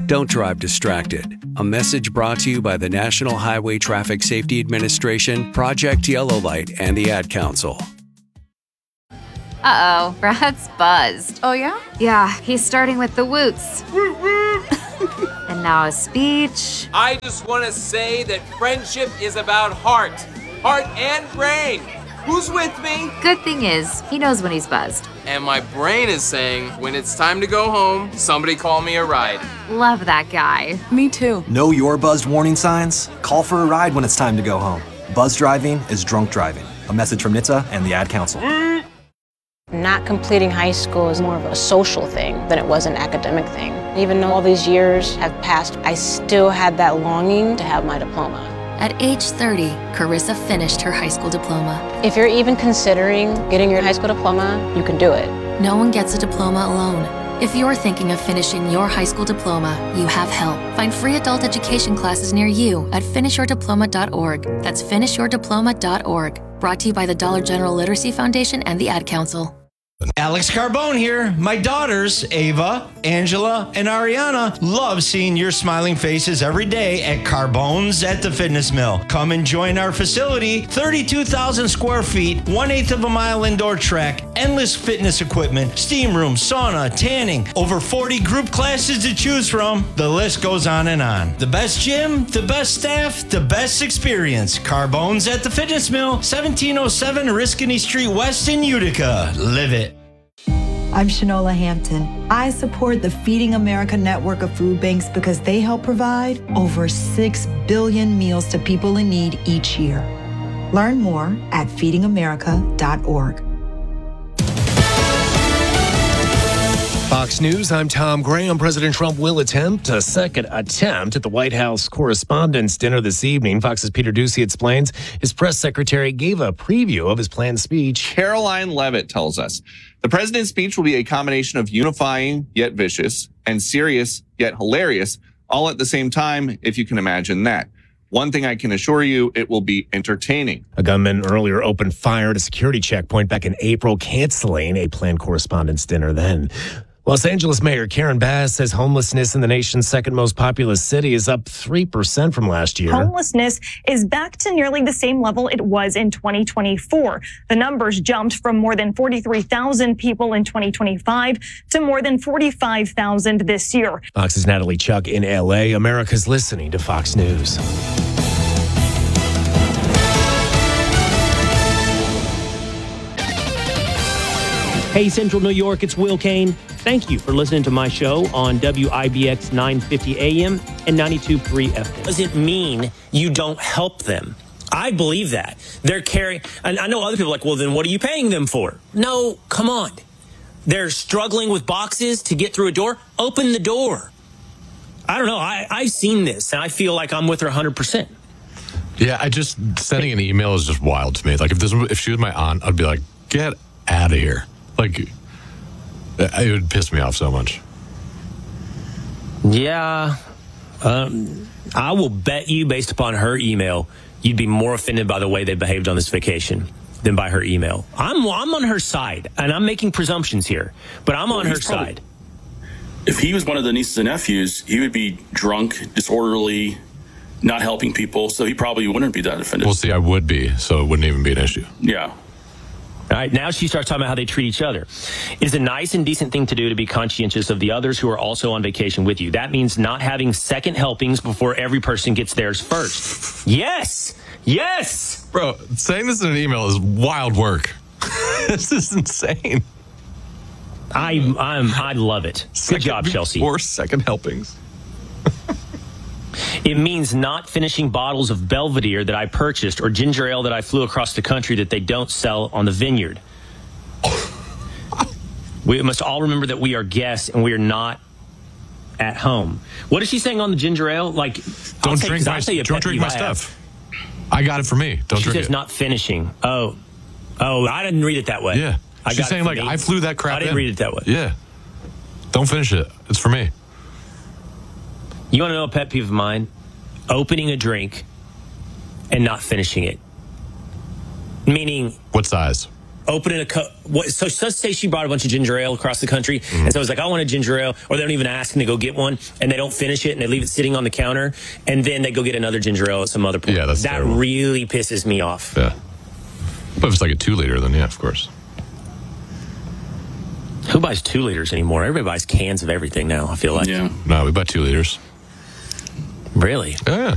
Don't drive distracted. A message brought to you by the National Highway Traffic Safety Administration, Project Yellow Light, and the Ad Council. Uh-oh, Brad's buzzed. Oh, yeah? Yeah, he's starting with the woots. And now a speech. I just want to say that friendship is about heart and brain. Who's with me? Good thing is, he knows when he's buzzed. And my brain is saying, when it's time to go home, somebody call me a ride. Love that guy. Me too. Know your buzzed warning signs? Call for a ride when it's time to go home. Buzz driving is drunk driving. A message from NHTSA and the Ad Council. Not completing high school is more of a social thing than it was an academic thing. Even though all these years have passed, I still had that longing to have my diploma. At age 30, Carissa finished her high school diploma. If you're even considering getting your high school diploma, you can do it. No one gets a diploma alone. If you're thinking of finishing your high school diploma, you have help. Find free adult education classes near you at finishyourdiploma.org. That's finishyourdiploma.org. Brought to you by the Dollar General Literacy Foundation and the Ad Council. Alex Carbone here. My daughters, Ava, Angela, and Ariana, love seeing your smiling faces every day at Carbone's at the Fitness Mill. Come and join our facility. 32,000 square feet, 1/8 of a mile indoor track, endless fitness equipment, steam room, sauna, tanning, over 40 group classes to choose from. The list goes on and on. The best gym, the best staff, the best experience. Carbone's at the Fitness Mill, 1707 Oriskany Street West in Utica. Live it. I'm Shanola Hampton. I support the Feeding America network of food banks because they help provide over 6 billion meals to people in need each year. Learn more at feedingamerica.org. Fox News, I'm Tom Graham. President Trump will attempt a second attempt at the White House Correspondents' Dinner this evening. Fox's Peter Doocy explains his press secretary gave a preview of his planned speech. Caroline Levitt tells us the president's speech will be a combination of unifying yet vicious and serious yet hilarious, all at the same time, if you can imagine that. One thing I can assure you, it will be entertaining. A gunman earlier opened fire at a security checkpoint back in April, canceling a planned Correspondents' Dinner then. Los Angeles Mayor Karen Bass says homelessness in the nation's second most populous city is up 3% from last year. Homelessness is back to nearly the same level it was in 2024. The numbers jumped from more than 43,000 people in 2025 to more than 45,000 this year. Fox's Natalie Chuck in L.A. America's listening to Fox News. Hey, Central New York, it's Will Kane. Thank you for listening to my show on WIBX 950 AM and 92.3 FM. Doesn't mean you don't help them. I believe that. They're carrying, and I know other people are like, well, then what are you paying them for? No, come on. They're struggling with boxes to get through a door. Open the door. I don't know. I've seen this, and I feel like I'm with her 100%. Yeah, sending an email is just wild to me. Like, if she was my aunt, I'd be like, get out of here. Like, it would piss me off so much. Yeah. I will bet you, based upon her email, you'd be more offended by the way they behaved on this vacation than by her email. I'm on her side, and I'm making presumptions here, but I'm on her side. If he was one of the nieces and nephews, he would be drunk, disorderly, not helping people, so he probably wouldn't be that offended. Well, see, I would be, so it wouldn't even be an issue. Yeah. All right, now she starts talking about how they treat each other. It's a nice and decent thing to do to be conscientious of the others who are also on vacation with you. That means not having second helpings before every person gets theirs first. Yes! Yes! Bro, saying this in an email is wild work. This is insane. I love it. Good job, Chelsea. 4 second helpings. It means not finishing bottles of Belvedere that I purchased or ginger ale that I flew across the country that they don't sell on the vineyard. We must all remember that we are guests and we are not at home. What is she saying on the ginger ale? Like, don't drink my stuff. I got it for me. Don't drink it. She says not finishing. Oh, I didn't read it that way. Yeah. She's saying, like, I flew that crap in. I didn't read it that way. Yeah. Don't finish it. It's for me. You want to know a pet peeve of mine? Opening a drink and not finishing it. Meaning... What size? opening so let's say she brought a bunch of ginger ale across the country, and so I was like, I want a ginger ale, or they don't even ask and they go get one, and they don't finish it, and they leave it sitting on the counter, and then they go get another ginger ale at some other point. Yeah, that's that terrible. really pisses me off. Yeah. But if it's like a 2-liter, then yeah, of course. Who buys 2 liters anymore? Everybody buys cans of everything now, I feel like. Yeah. No, we buy 2 liters. Really? Yeah.